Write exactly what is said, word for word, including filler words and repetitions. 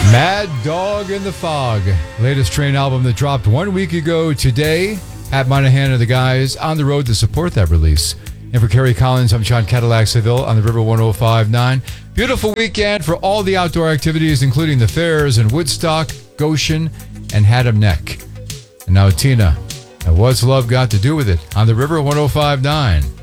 Mad Dog in the Fog, latest Train album that dropped one week ago today. Pat Monahan and the guys on the road to support that release. And for Kerry Collins, I'm John Cadillac Seville on the River one oh five point nine. Beautiful weekend for all the outdoor activities, including the fairs in Woodstock, Goshen, and Haddam Neck. And now Tina, and what's love got to do with it on the River one oh five point nine?